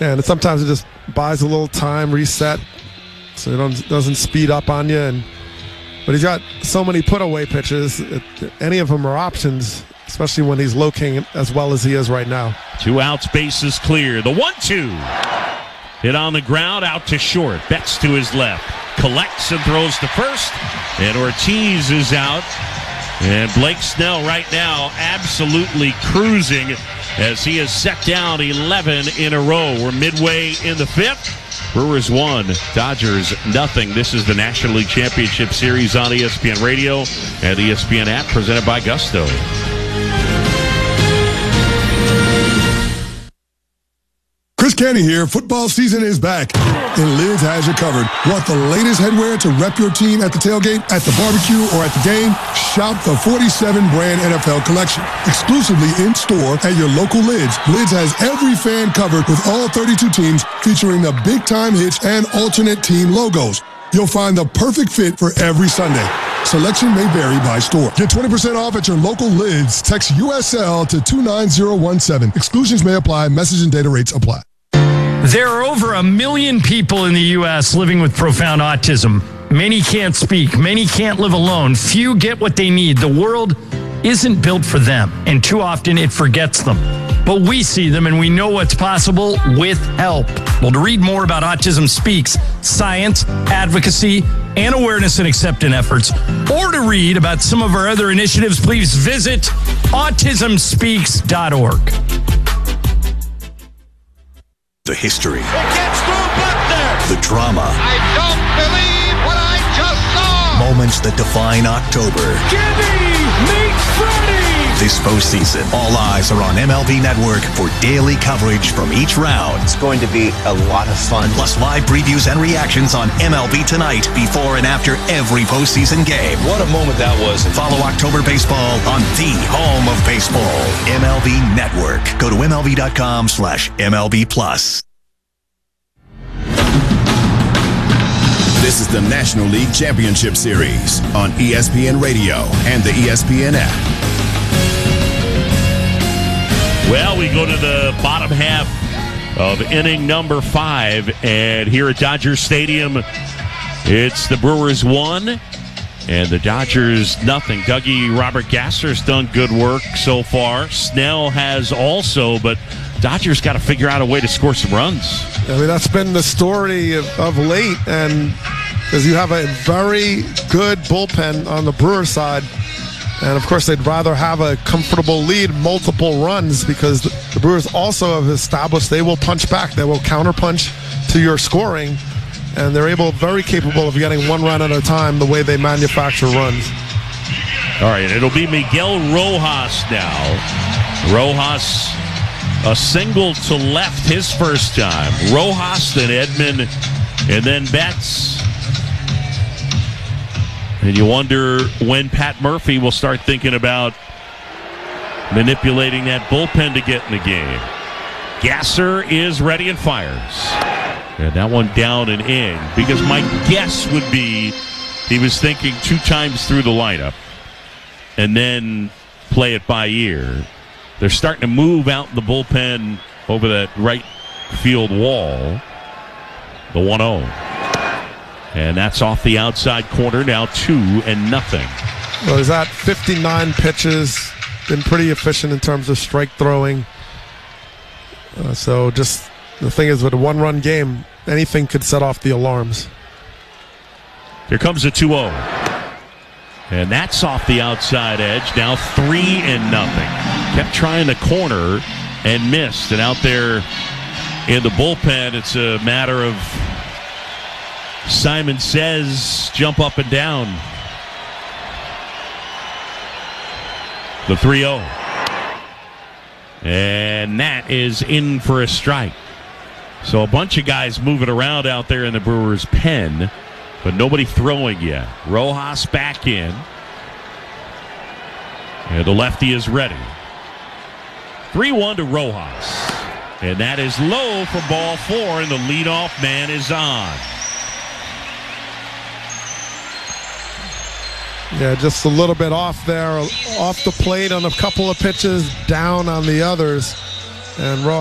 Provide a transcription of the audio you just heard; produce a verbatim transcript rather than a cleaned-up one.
And sometimes it just buys a little time, reset, so it don't, doesn't speed up on you. And but he's got so many put-away pitches. It, any of them are options, especially when he's locating as well as he is right now. Two outs, bases clear. The one two. Hit on the ground, out to short. Betts to his left. Collects and throws to first. And Ortiz is out. And Blake Snell right now absolutely cruising as he has set down eleven in a row. We're midway in the fifth. Brewers one, Dodgers nothing. This is the National League Championship Series on E S P N Radio and the E S P N app, presented by Gusto. Chris Canty here. Football season is back, and Lids has you covered. Want the latest headwear to rep your team at the tailgate, at the barbecue, or at the game? Shop the forty-seven brand N F L collection. Exclusively in store at your local Lids. Lids has every fan covered with all thirty-two teams, featuring the big-time hits and alternate team logos. You'll find the perfect fit for every Sunday. Selection may vary by store. Get twenty percent off at your local Lids. Text U S L to two nine zero one seven. Exclusions may apply. Message and data rates apply. There are over a million people in the U S living with profound autism. Many can't speak. Many can't live alone. Few get what they need. The world isn't built for them, and too often it forgets them. But we see them, and we know what's possible with help. Well, to read more about Autism Speaks, science, advocacy, and awareness and acceptance efforts, or to read about some of our other initiatives, please visit autism speaks dot org. The history. It gets through Buckner. The drama. I don't believe what I just saw. Moments that define October. Jimmy meets Freddie. This postseason, all eyes are on M L B Network for daily coverage from each round. It's going to be a lot of fun. Plus live previews and reactions on M L B Tonight before and after every postseason game. What a moment that was. Follow October Baseball on the home of baseball, M L B Network. Go to M L B dot com slash M L B plus. This is the National League Championship Series on E S P N Radio and the E S P N app. Well, we go to the bottom half of inning number five, and here at Dodger Stadium, it's the Brewers one and the Dodgers nothing. Dougie Robert Gasser's done good work so far. Snell has also, but Dodgers got to figure out a way to score some runs. I mean, that's been the story of, of late, and because you have a very good bullpen on the Brewers side. And, of course, they'd rather have a comfortable lead, multiple runs, because the, the Brewers also have established they will punch back. They will counterpunch to your scoring, and they're able, very capable of getting one run at a time the way they manufacture runs. All right, it'll be Miguel Rojas now. Rojas, a single to left his first time. Rojas, then Edman, and then Betts. And you wonder when Pat Murphy will start thinking about manipulating that bullpen to get in the game. Gasser is ready and fires. And that one down and in, because my guess would be he was thinking two times through the lineup and then play it by ear. They're starting to move out in the bullpen over that right field wall. The one oh. And that's off the outside corner, now two and nothing. Well, he's at fifty-nine pitches, been pretty efficient in terms of strike throwing. Uh, so just the thing is, with a one-run game, anything could set off the alarms. Here comes a two oh. And that's off the outside edge, now three and nothing. Kept trying the corner and missed. And out there in the bullpen, it's a matter of Simon Says jump up and down. The three oh. And that is in for a strike. So a bunch of guys moving around out there in the Brewers' pen, but nobody throwing yet. Rojas back in. And the lefty is ready. three one to Rojas. And that is low for ball four, and the leadoff man is on. Yeah, just a little bit off there, off the plate on a couple of pitches, down on the others. And Rojas